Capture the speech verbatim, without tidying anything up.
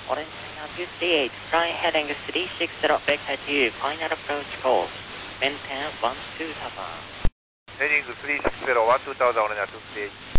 Orange China two three eight, fly heading three six zero back at you, final approach course, maintain one two thousand. Heading three six zero, one two thousand, Orange China two three eight.